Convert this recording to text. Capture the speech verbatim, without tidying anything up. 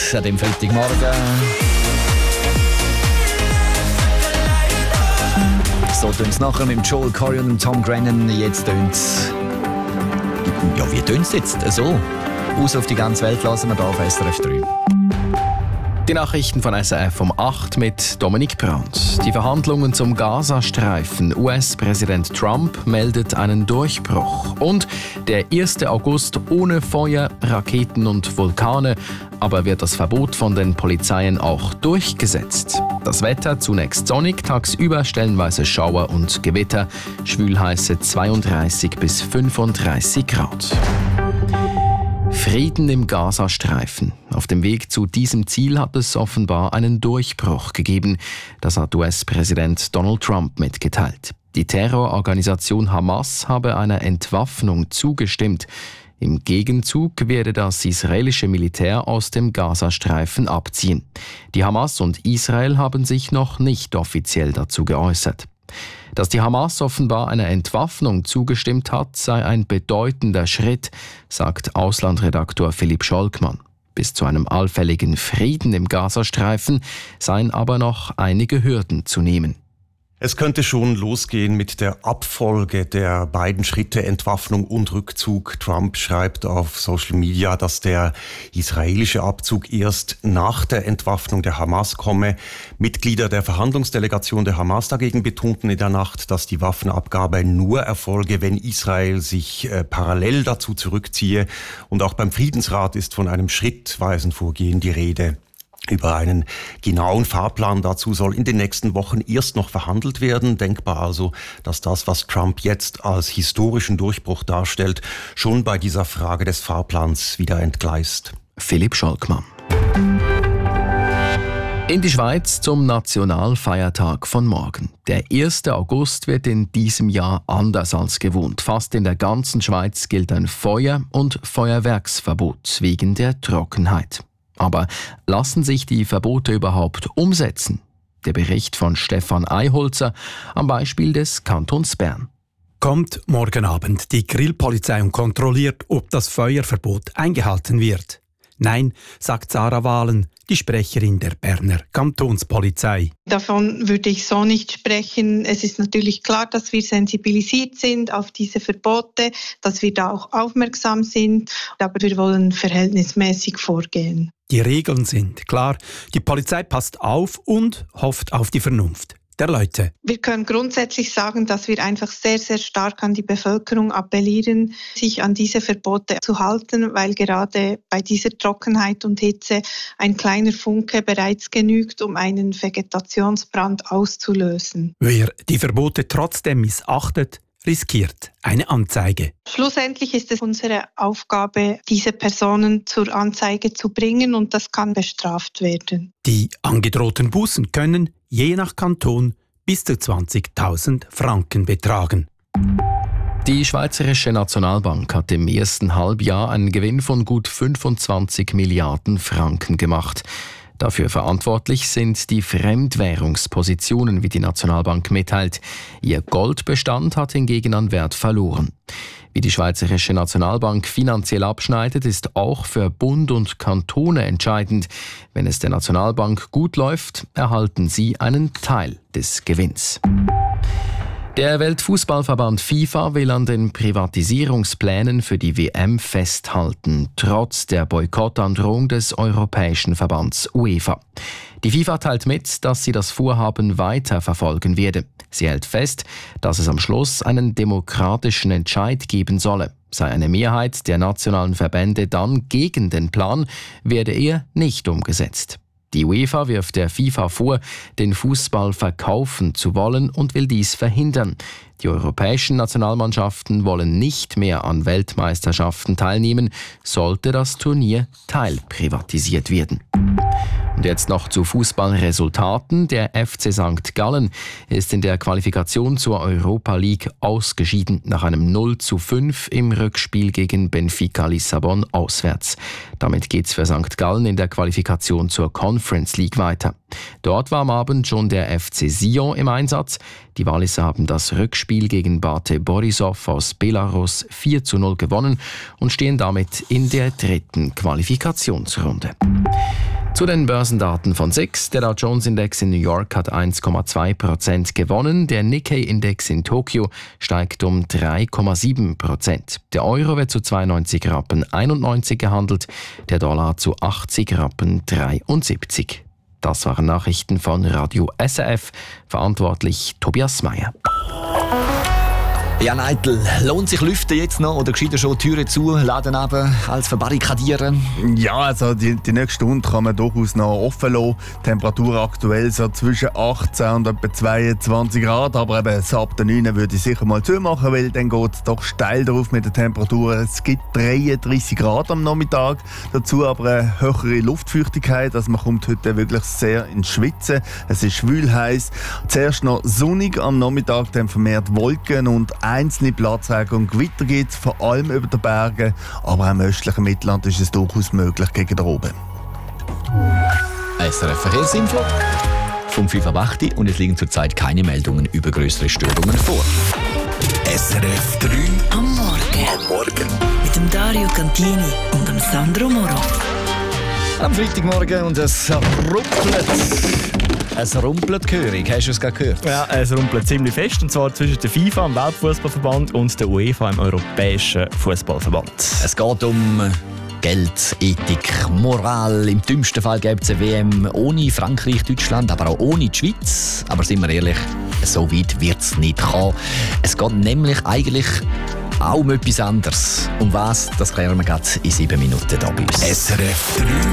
an dem Freitagmorgen. So tönt es nachher mit Joel Corey und Tom Grennan. Jetzt tönt es. Ja, wie tönt es jetzt? So. Aus auf die ganze Welt lassen wir hier auf S R F drei. Die Nachrichten von S R F um acht mit Dominik Brandt. Die Verhandlungen zum Gazastreifen. U S-Präsident Trump meldet einen Durchbruch. Und der erste August ohne Feuer, Raketen und Vulkane. Aber wird das Verbot von den Polizeien auch durchgesetzt? Das Wetter zunächst sonnig, tagsüber stellenweise Schauer und Gewitter. Schwülheiße zweiunddreißig bis fünfunddreißig Grad. Frieden im Gazastreifen. Auf dem Weg zu diesem Ziel hat es offenbar einen Durchbruch gegeben. Das hat U S-Präsident Donald Trump mitgeteilt. Die Terrororganisation Hamas habe einer Entwaffnung zugestimmt. Im Gegenzug werde das israelische Militär aus dem Gazastreifen abziehen. Die Hamas und Israel haben sich noch nicht offiziell dazu geäußert. Dass die Hamas offenbar einer Entwaffnung zugestimmt hat, sei ein bedeutender Schritt, sagt Auslandredaktor Philipp Scholkmann. Bis zu einem allfälligen Frieden im Gazastreifen seien aber noch einige Hürden zu nehmen. Es könnte schon losgehen mit der Abfolge der beiden Schritte Entwaffnung und Rückzug. Trump schreibt auf Social Media, dass der israelische Abzug erst nach der Entwaffnung der Hamas komme. Mitglieder der Verhandlungsdelegation der Hamas dagegen betonten in der Nacht, dass die Waffenabgabe nur erfolge, wenn Israel sich äh, parallel dazu zurückziehe. Und auch beim Friedensrat ist von einem schrittweisen Vorgehen die Rede. Über einen genauen Fahrplan dazu soll in den nächsten Wochen erst noch verhandelt werden. Denkbar also, dass das, was Trump jetzt als historischen Durchbruch darstellt, schon bei dieser Frage des Fahrplans wieder entgleist. Philipp Scholkmann. In die Schweiz zum Nationalfeiertag von morgen. Der erste August wird in diesem Jahr anders als gewohnt. Fast in der ganzen Schweiz gilt ein Feuer- und Feuerwerksverbot wegen der Trockenheit. Aber lassen sich die Verbote überhaupt umsetzen? Der Bericht von Stefan Eiholzer am Beispiel des Kantons Bern. Kommt morgen Abend die Grillpolizei und kontrolliert, ob das Feuerverbot eingehalten wird. Nein, sagt Sarah Wahlen, die Sprecherin der Berner Kantonspolizei. Davon würde ich so nicht sprechen. Es ist natürlich klar, dass wir sensibilisiert sind auf diese Verbote, dass wir da auch aufmerksam sind, aber wir wollen verhältnismäßig vorgehen. Die Regeln sind klar, die Polizei passt auf und hofft auf die Vernunft der Leute. Wir können grundsätzlich sagen, dass wir einfach sehr, sehr stark an die Bevölkerung appellieren, sich an diese Verbote zu halten, weil gerade bei dieser Trockenheit und Hitze ein kleiner Funke bereits genügt, um einen Vegetationsbrand auszulösen. Wer die Verbote trotzdem missachtet, riskiert eine Anzeige. Schlussendlich ist es unsere Aufgabe, diese Personen zur Anzeige zu bringen und das kann bestraft werden. Die angedrohten Bußen können je nach Kanton bis zu zwanzigtausend Franken betragen. Die Schweizerische Nationalbank hat im ersten Halbjahr einen Gewinn von gut fünfundzwanzig Milliarden Franken gemacht. Dafür verantwortlich sind die Fremdwährungspositionen, wie die Nationalbank mitteilt. Ihr Goldbestand hat hingegen an Wert verloren. Wie die Schweizerische Nationalbank finanziell abschneidet, ist auch für Bund und Kantone entscheidend. Wenn es der Nationalbank gut läuft, erhalten sie einen Teil des Gewinns. Der Weltfußballverband FIFA will an den Privatisierungsplänen für die W M festhalten, trotz der Boykottandrohung des Europäischen Verbands UEFA. Die FIFA teilt mit, dass sie das Vorhaben weiter verfolgen werde. Sie hält fest, dass es am Schluss einen demokratischen Entscheid geben solle. Sei eine Mehrheit der nationalen Verbände dann gegen den Plan, werde er nicht umgesetzt. Die UEFA wirft der FIFA vor, den Fußball verkaufen zu wollen und will dies verhindern. Die europäischen Nationalmannschaften wollen nicht mehr an Weltmeisterschaften teilnehmen, sollte das Turnier teilprivatisiert werden. Und jetzt noch zu Fußballresultaten. Der F C Sankt Gallen ist in der Qualifikation zur Europa League ausgeschieden nach einem null zu fünf im Rückspiel gegen Benfica Lissabon auswärts. Damit geht's für Sankt Gallen in der Qualifikation zur Conference League weiter. Dort war am Abend schon der F C Sion im Einsatz. Die Walliser haben das Rückspiel gegen Bate Borisov aus Belarus vier zu null gewonnen und stehen damit in der dritten Qualifikationsrunde. Zu den Börsendaten von sechs. Der Dow Jones Index in New York hat eins Komma zwei Prozent gewonnen. Der Nikkei Index in Tokio steigt um drei Komma sieben Prozent. Der Euro wird zu zweiundneunzig Rappen einundneunzig gehandelt, der Dollar zu achtzig Rappen dreiundsiebzig. Das waren Nachrichten von Radio S R F. Verantwortlich Tobias Meyer. Jan Eitel, lohnt sich Lüften jetzt noch oder gescheiter schon Türen zu, Laden runter, als verbarrikadieren? Ja, also die, die nächste Stunde kann man durchaus noch offen lassen. Die Temperatur aktuell so zwischen achtzehn und etwa zweiundzwanzig Grad, aber eben so ab der neun würde ich sicher mal zumachen, weil dann geht es doch steil drauf mit der Temperatur. Es gibt dreiunddreißig Grad am Nachmittag, dazu aber eine höhere Luftfeuchtigkeit, also man kommt heute wirklich sehr ins Schwitzen. Es ist schwül heiß. Zuerst noch sonnig am Nachmittag, dann vermehrt Wolken und einzelne Platzregen und Gewitter gibt es, vor allem über den Bergen, aber auch im östlichen Mittelland ist es durchaus möglich gegen den Oben. S R F Verkehrsinfo vom fünf Uhr acht und es liegen zurzeit keine Meldungen über größere Störungen vor. S R F drei am Morgen. Am Morgen. Mit dem Dario Cantini und dem Sandro Moro. Am Freitagmorgen und es rumpelt. Es rumpelt gehörig, hast du es gerade gehört? Ja, es rumpelt ziemlich fest, und zwar zwischen der FIFA, dem Weltfußballverband, und der UEFA, dem Europäischen Fußballverband. Es geht um Geld, Ethik, Moral. Im dümmsten Fall gäbe es eine W M ohne Frankreich, Deutschland, aber auch ohne die Schweiz. Aber sind wir ehrlich, so weit wird es nicht kommen. Es geht nämlich eigentlich auch um etwas anderes. Um was, das klären wir gerade in sieben Minuten hier bei uns. S R F drei